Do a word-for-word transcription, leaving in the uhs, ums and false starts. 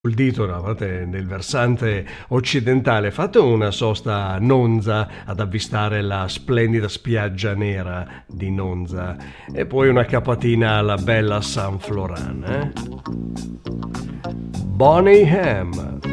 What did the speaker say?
sul dito, no, fate nel versante occidentale, fate una sosta a Nonza ad avvistare la splendida spiaggia nera di Nonza e poi una capatina alla bella San Floran, eh? Bonnie Ham.